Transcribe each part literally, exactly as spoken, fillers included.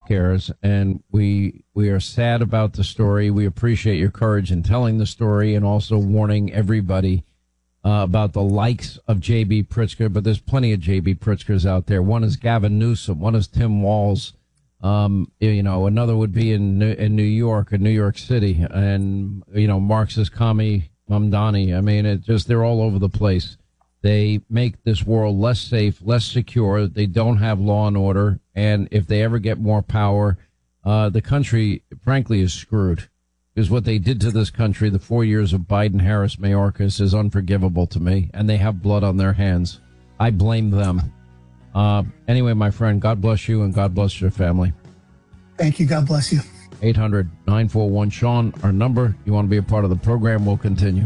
scares, and we we are sad about the story. We appreciate your courage in telling the story and also warning everybody uh, about the likes of J B. Pritzker, but there's plenty of J B. Pritzkers out there. One is Gavin Newsom. One is Tim Walz. Um, you know, another would be in in New York, in New York City, and, you know, Marxist commie Mamdani. I mean, it just, they're all over the place. They make this world less safe, less secure. They don't have law and order. And if they ever get more power, uh, the country, frankly, is screwed. Because what they did to this country, the four years of Biden, Harris, Mayorkas, is unforgivable to me. And they have blood on their hands. I blame them. Uh, anyway, my friend, God bless you and God bless your family. Thank you. God bless you. eight hundred nine four one Sean, our number. You want to be a part of the program, we'll continue.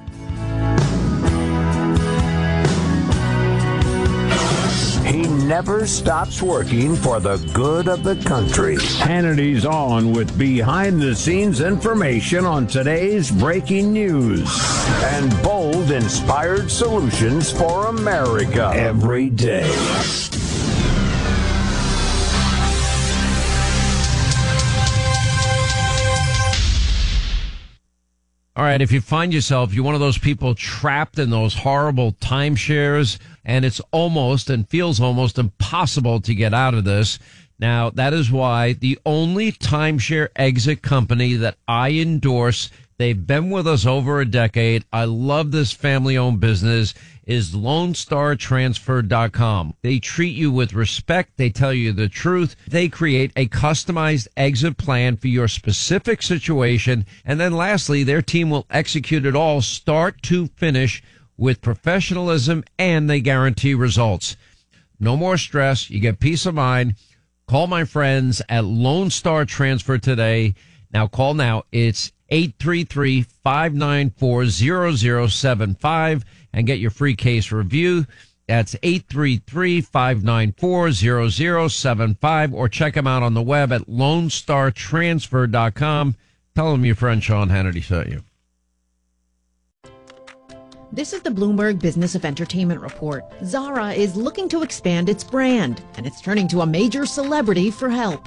He never stops working for the good of the country. Hannity's on with behind-the-scenes information on today's breaking news and bold, inspired solutions for America every day. All right, if you find yourself, you're one of those people trapped in those horrible timeshares, and it's almost and feels almost impossible to get out of this. Now, that is why the only timeshare exit company that I endorse, they've been with us over a decade, I love this family-owned business, is Lone Star Transfer dot com. They treat you with respect. They tell you the truth. They create a customized exit plan for your specific situation. And then lastly, their team will execute it all start to finish with professionalism, and they guarantee results. No more stress. You get peace of mind. Call my friends at Lone Star Transfer today. Now call now. It's eight three three, five nine four, zero zero seven five and get your free case review. That's eight three three, five nine four, zero zero seven five, or check them out on the web at Lone Star Transfer dot com. Tell them your friend Sean Hannity sent you. This is the Bloomberg Business of Entertainment report. Zara is looking to expand its brand, and it's turning to a major celebrity for help.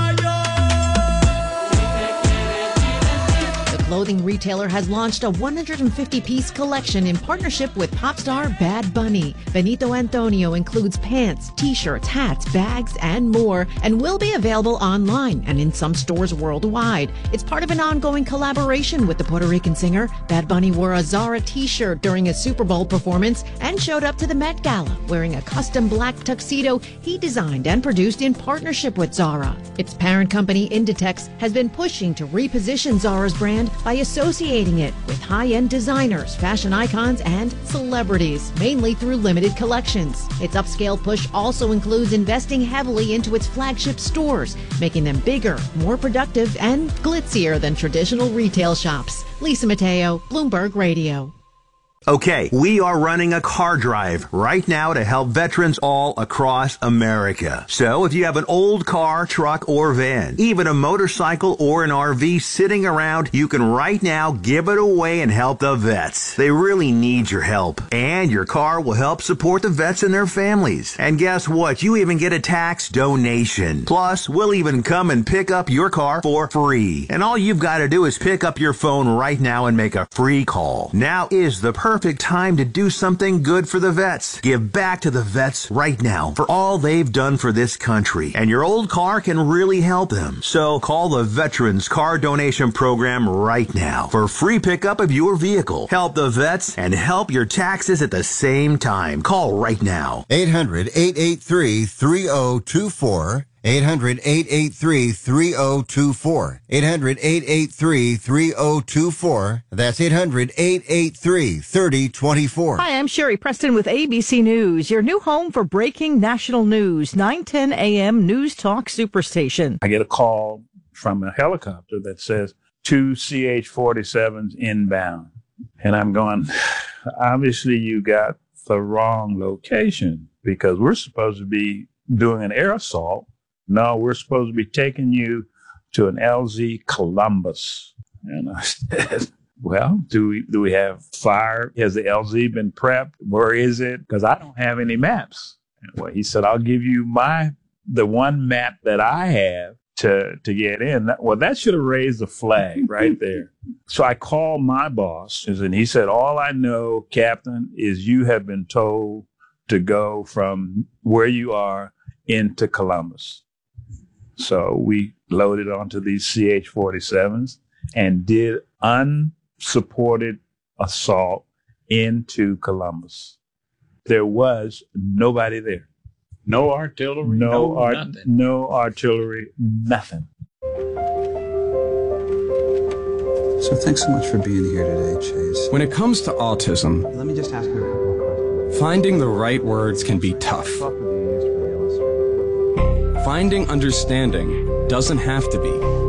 The clothing retailer has launched a one hundred fifty piece collection in partnership with pop star Bad Bunny. Benito Antonio includes pants, t-shirts, hats, bags, and more, and will be available online and in some stores worldwide. It's part of an ongoing collaboration with the Puerto Rican singer. Bad Bunny wore a Zara t-shirt during a Super Bowl performance and showed up to the Met Gala wearing a custom black tuxedo he designed and produced in partnership with Zara. Its parent company, Inditex, has been pushing to reposition Zara's brand by associating it with high-end designers, fashion icons, and celebrities, mainly through limited collections. Its upscale push also includes investing heavily into its flagship stores, making them bigger, more productive, and glitzier than traditional retail shops. Lisa Mateo, Bloomberg Radio. Okay, we are running a car drive right now to help veterans all across America. So if you have an old car, truck, or van, even a motorcycle or an R V sitting around, you can right now give it away and help the vets. They really need your help. And your car will help support the vets and their families. And guess what? You even get a tax donation. Plus, we'll even come and pick up your car for free. And all you've got to do is pick up your phone right now and make a free call. Now is the perfect Perfect time to do something good for the vets. Give back to the vets right now for all they've done for this country. And your old car can really help them. So call the Veterans Car Donation Program right now for free pickup of your vehicle. Help the vets and help your taxes at the same time. Call right now. eight hundred, eight eight three, three oh two four. eight hundred, eight eight three, three oh two four. eight hundred, eight eight three, three oh two four. That's eight hundred, eight eight three, three oh two four. Hi, I'm Sherry Preston with A B C News, your new home for breaking national news, nine ten a.m. News Talk Superstation. I get a call from a helicopter that says two C H forty-sevens inbound. And I'm going, obviously you got the wrong location because we're supposed to be doing an air assault. No, we're supposed to be taking you to an L Z Columbus. And I said, well, do we do we have fire? Has the L Z been prepped? Where is it? Because I don't have any maps. And well, he said, I'll give you my the one map that I have to to get in. Well, that should have raised a flag right there. So I called my boss, and he said, all I know, Captain, is you have been told to go from where you are into Columbus. So we loaded onto these C H forty-sevens and did unsupported assault into Columbus. There was nobody there. No artillery, no, no, art, nothing. no artillery, nothing. So thanks so much for being here today, Chase. When it comes to autism, Let me just ask you a couple of questions. finding the right words can be tough. Finding understanding doesn't have to be.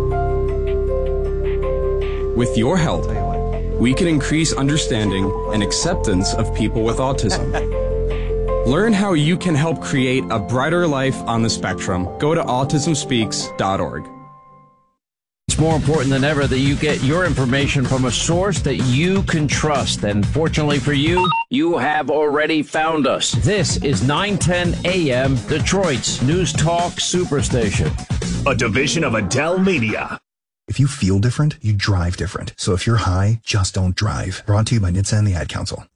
With your help, we can increase understanding and acceptance of people with autism. Learn how you can help create a brighter life on the spectrum. Go to autism speaks dot org. It's more important than ever that you get your information from a source that you can trust. And fortunately for you, you have already found us. This is nine ten A M, Detroit's News Talk Superstation. A division of Adele Media. If you feel different, you drive different. So if you're high, just don't drive. Brought to you by N H T S A and the Ad Council.